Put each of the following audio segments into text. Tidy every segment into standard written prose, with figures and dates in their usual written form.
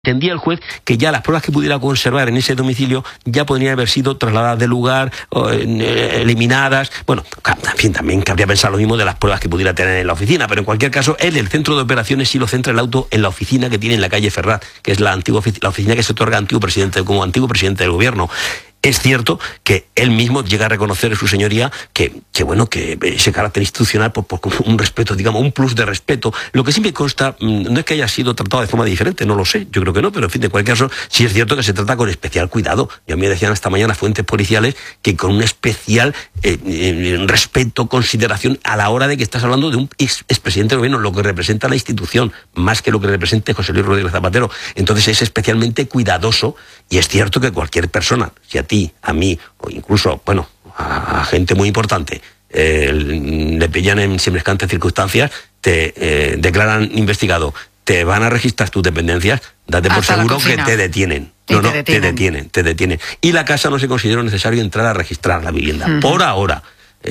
Entendía el juez que ya las pruebas que pudiera conservar en ese domicilio ya podrían haber sido trasladadas del lugar, eliminadas. Bueno, en fin, también cabría pensar lo mismo de las pruebas que pudiera tener en la oficina, pero en cualquier caso, él, el centro de operaciones, sí lo centra el auto en la oficina que tiene en la calle Ferraz, que es la oficina que se otorga como antiguo presidente del gobierno. Es cierto que él mismo llega a reconocer, su señoría, que ese carácter institucional, por un respeto, digamos, un plus de respeto. Lo que sí me consta, no es que haya sido tratado de forma diferente, no lo sé, yo creo que no, pero en fin, de cualquier caso, sí es cierto que se trata con especial cuidado. Y a mí me decían esta mañana fuentes policiales que con un especial respeto, consideración, a la hora de que estás hablando de un expresidente del gobierno, lo que representa la institución, más que lo que represente José Luis Rodríguez Zapatero. Entonces es especialmente cuidadoso, y es cierto que cualquier persona, si a ti, a mí, o incluso, a gente muy importante, le pillan en semejantes circunstancias, te declaran investigado, te van a registrar tus dependencias, date por seguro que te detienen. Te detienen. Y la casa no se consideró necesario entrar a registrar la vivienda. Por ahora,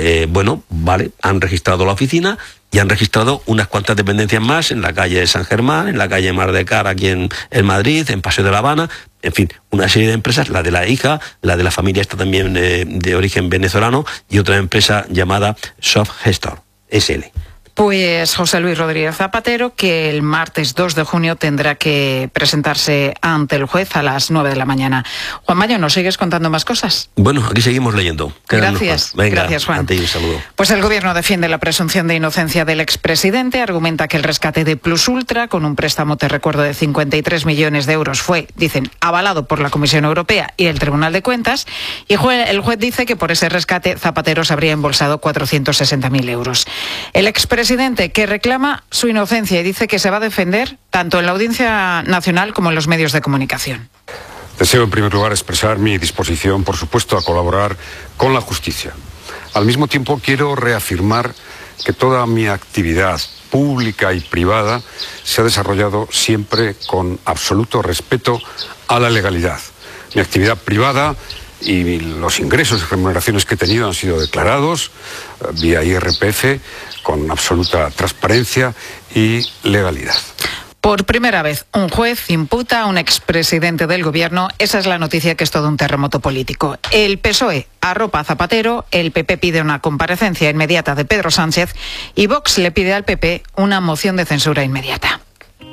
han registrado la oficina y han registrado unas cuantas dependencias más en la calle San Germán, en la calle Mar de Car, aquí en Madrid, en Paseo de La Habana, en fin, una serie de empresas, la de la hija, la de la familia esta también de origen venezolano, y otra empresa llamada Soft Gestor, SL. Pues José Luis Rodríguez Zapatero, que el martes 2 de junio tendrá que presentarse ante el juez a las 9 de la mañana. Juan Mayo, ¿nos sigues contando más cosas? Bueno, aquí seguimos leyendo. Gracias. Venga, gracias, Juan. A ti un saludo. Pues el gobierno defiende la presunción de inocencia del expresidente, argumenta que el rescate de Plus Ultra, con un préstamo, te recuerdo, de 53 millones de euros, fue, dicen, avalado por la Comisión Europea y el Tribunal de Cuentas, y el juez dice que por ese rescate Zapatero se habría embolsado 460.000 euros. El expresidente, que reclama su inocencia y dice que se va a defender tanto en la Audiencia Nacional como en los medios de comunicación. Deseo en primer lugar expresar mi disposición, por supuesto, a colaborar con la justicia. Al mismo tiempo quiero reafirmar que toda mi actividad pública y privada se ha desarrollado siempre con absoluto respeto a la legalidad. Mi actividad privada y los ingresos y remuneraciones que he tenido han sido declarados vía IRPF con absoluta transparencia y legalidad. Por primera vez, un juez imputa a un expresidente del gobierno. Esa es la noticia, que es todo un terremoto político. El PSOE arropa a Zapatero, el PP pide una comparecencia inmediata de Pedro Sánchez y Vox le pide al PP una moción de censura inmediata.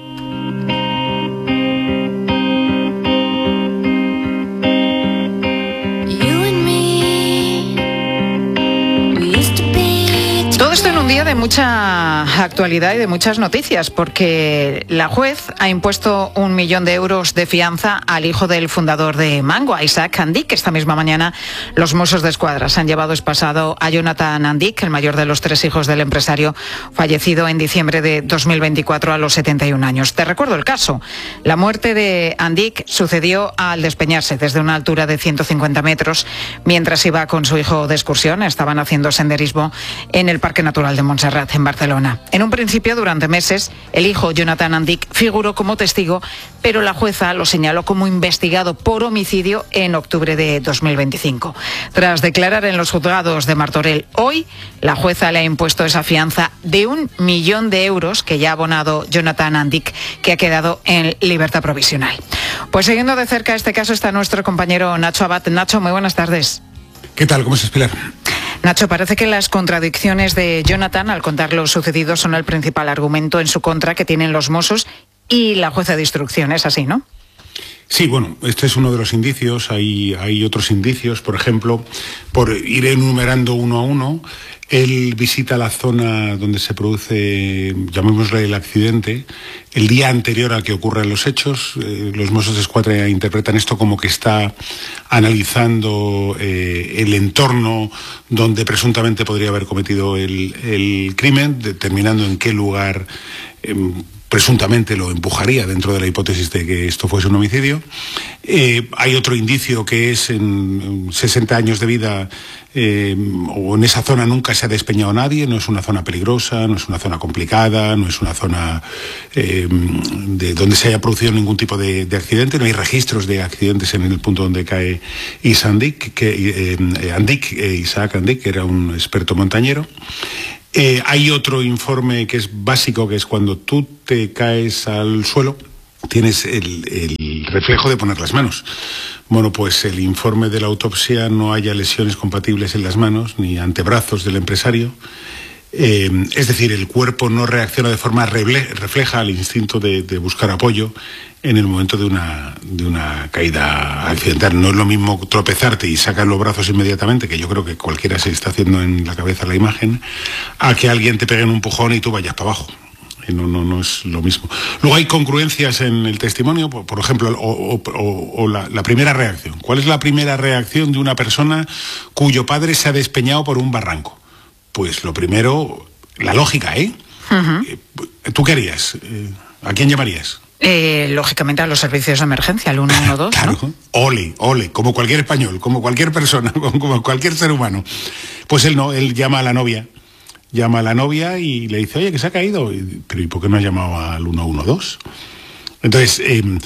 Todo esto en un día de mucha actualidad y de muchas noticias, porque la juez ha impuesto 1 millón de euros de fianza al hijo del fundador de Mango, a Isaac Andic. Esta misma mañana los Mossos d'Esquadra se han llevado espasado a Jonathan Andic, el mayor de los 3 hijos del empresario, fallecido en diciembre de 2024 a los 71 años. Te recuerdo el caso. La muerte de Andic sucedió al despeñarse desde una altura de 150 metros mientras iba con su hijo de excursión. Estaban haciendo senderismo en el Parque Natural de Montserrat, en Barcelona. En un principio, durante meses, el hijo, Jonathan Andic, figuró como testigo, pero la jueza lo señaló como investigado por homicidio en octubre de 2025. Tras declarar en los juzgados de Martorell hoy, la jueza le ha impuesto esa fianza de 1 millón de euros que ya ha abonado Jonathan Andic, que ha quedado en libertad provisional. Pues siguiendo de cerca este caso está nuestro compañero Nacho Abad. Nacho, muy buenas tardes. ¿Qué tal? ¿Cómo estás, Pilar? Nacho, parece que las contradicciones de Jonathan al contar lo sucedido son el principal argumento en su contra que tienen los Mossos y la jueza de instrucción. ¿Es así, no? Sí, bueno, este es uno de los indicios. Hay otros indicios, por ejemplo, por ir enumerando uno a uno. Él visita la zona donde se produce, llamémosle, el accidente, el día anterior a que ocurran los hechos. Los Mossos d'Esquadra interpretan esto como que está analizando el entorno donde presuntamente podría haber cometido el crimen, determinando en qué lugar presuntamente lo empujaría dentro de la hipótesis de que esto fuese un homicidio. Hay otro indicio que es en 60 años de vida, o en esa zona nunca se ha despeñado nadie, no es una zona peligrosa, no es una zona complicada, no es una zona de donde se haya producido ningún tipo de accidente, no hay registros de accidentes en el punto donde cae Isaac Andic, que era un experto montañero. Hay otro informe que es básico, que es cuando tú te caes al suelo, tienes el reflejo de poner las manos. Bueno, pues el informe de la autopsia no haya lesiones compatibles en las manos ni antebrazos del empresario. Es decir, el cuerpo no reacciona de forma refleja al instinto de buscar apoyo en el momento de una caída accidental. No es lo mismo tropezarte y sacar los brazos inmediatamente, que yo creo que cualquiera se está haciendo en la cabeza la imagen, a que alguien te pegue un empujón y tú vayas para abajo. No es lo mismo. Luego hay congruencias en el testimonio, por ejemplo, o la primera reacción. ¿Cuál es la primera reacción de una persona cuyo padre se ha despeñado por un barranco? Pues lo primero, la lógica, ¿eh? Uh-huh. ¿Tú qué harías? ¿A quién llamarías? Lógicamente a los servicios de emergencia, al 112. Claro, ¿no? Ole, como cualquier español, como cualquier persona, como cualquier ser humano. Pues él llama a la novia. Llama a la novia y le dice, oye, que se ha caído. Pero ¿y por qué no ha llamado al 112? Entonces,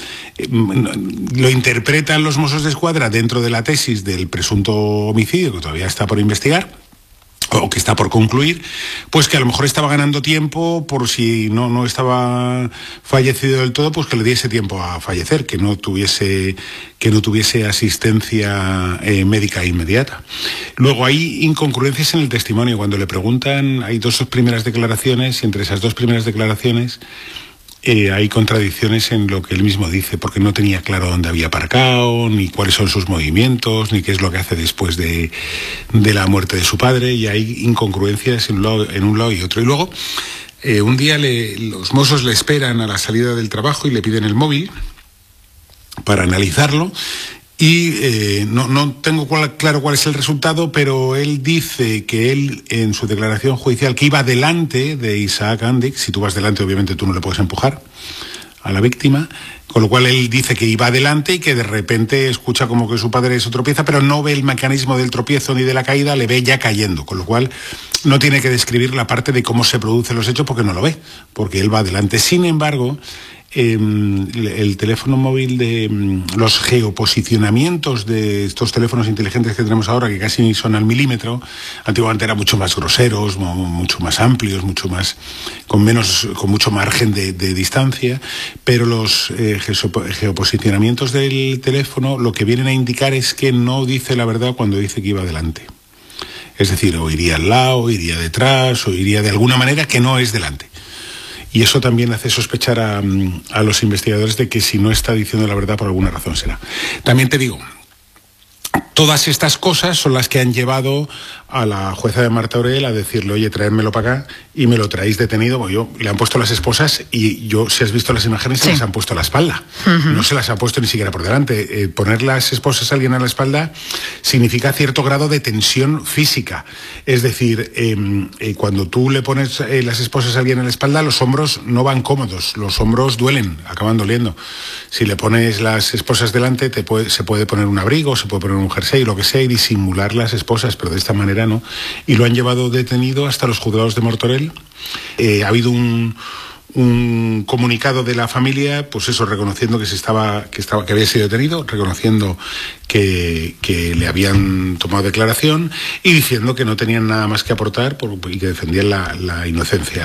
lo interpretan los Mossos d'Esquadra dentro de la tesis del presunto homicidio, que todavía está por investigar, o que está por concluir, pues que a lo mejor estaba ganando tiempo por si no estaba fallecido del todo, pues que le diese tiempo a fallecer, que no tuviese asistencia médica inmediata. Luego hay incongruencias en el testimonio. Cuando le preguntan, hay dos primeras declaraciones, y entre esas dos primeras declaraciones hay contradicciones en lo que él mismo dice, porque no tenía claro dónde había aparcado, ni cuáles son sus movimientos, ni qué es lo que hace después de la muerte de su padre, y hay incongruencias en un lado y otro. Y luego, un día los mozos le esperan a la salida del trabajo y le piden el móvil para analizarlo, y no tengo claro cuál es el resultado, pero él dice que él, en su declaración judicial, que iba delante de Isaac Handik. Si tú vas delante, obviamente tú no le puedes empujar a la víctima, con lo cual él dice que iba delante y que de repente escucha como que su padre se tropieza, pero no ve el mecanismo del tropiezo ni de la caída, le ve ya cayendo, con lo cual no tiene que describir la parte de cómo se producen los hechos porque no lo ve, porque él va delante. Sin embargo, el teléfono móvil los geoposicionamientos de estos teléfonos inteligentes que tenemos ahora, que casi son al milímetro, antiguamente eran mucho más groseros, mucho más amplios, con mucho margen de distancia, pero los geoposicionamientos del teléfono lo que vienen a indicar es que no dice la verdad cuando dice que iba delante. Es decir, o iría al lado, o iría detrás, o iría de alguna manera que no es delante. Y eso también hace sospechar a los investigadores de que si no está diciendo la verdad por alguna razón será. También te digo, todas estas cosas son las que han llevado a la jueza de Marta Aurel a decirle, oye, traédmelo para acá, y me lo traéis detenido. Bueno, le han puesto las esposas y si has visto las imágenes, sí, se las han puesto a la espalda. Uh-huh. No se las han puesto ni siquiera por delante. Poner las esposas a alguien a la espalda significa cierto grado de tensión física. Es decir, cuando tú le pones las esposas a alguien a la espalda, los hombros no van cómodos, los hombros duelen, acaban doliendo. Si le pones las esposas delante, se puede poner un abrigo, se puede poner un jersey, lo que sea, y disimular las esposas, pero de esta manera no. Y lo han llevado detenido hasta los juzgados de Martorell. Ha habido un comunicado de la familia, pues eso, reconociendo que había sido detenido, reconociendo que le habían tomado declaración y diciendo que no tenían nada más que aportar y que defendían la inocencia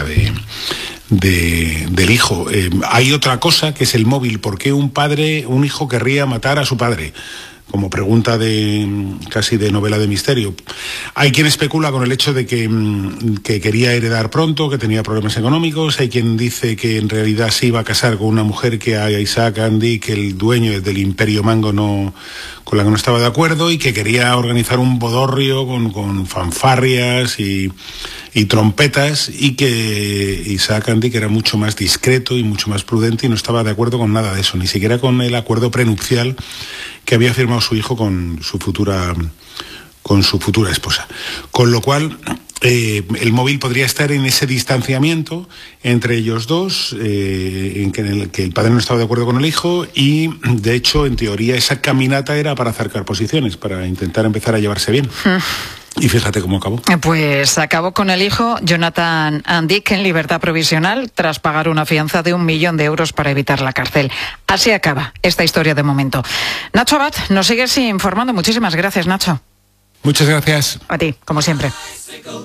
del hijo. Hay otra cosa que es el móvil. ¿Por qué un hijo querría matar a su padre? Como pregunta casi de novela de misterio. Hay quien especula con el hecho de que quería heredar pronto, que tenía problemas económicos. Hay quien dice que en realidad se iba a casar con una mujer que a Isaac Handik, el dueño del Imperio Mango, con la que no estaba de acuerdo, y que quería organizar un bodorrio con fanfarrias y trompetas, y que Isaac Handik era mucho más discreto y mucho más prudente y no estaba de acuerdo con nada de eso, ni siquiera con el acuerdo prenupcial que había firmado su hijo con su futura esposa. Con lo cual, el móvil podría estar en ese distanciamiento entre ellos dos, en que el padre no estaba de acuerdo con el hijo, y de hecho, en teoría, esa caminata era para acercar posiciones, para intentar empezar a llevarse bien. Y fíjate cómo acabó. Pues acabó con el hijo Jonathan Handik en libertad provisional tras pagar una fianza de 1 millón de euros para evitar la cárcel. Así acaba esta historia de momento. Nacho Abad, nos sigues informando. Muchísimas gracias, Nacho. Muchas gracias. A ti, como siempre.